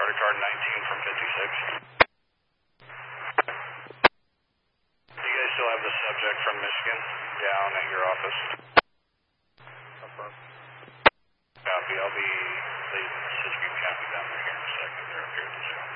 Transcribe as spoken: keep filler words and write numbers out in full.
Florida card nineteen from fifty-six. Do you guys still have the subject from Michigan down at your office? Affirm. Copy. I'll be, they said you can copy down there here in a second. They're up here at the Zoom.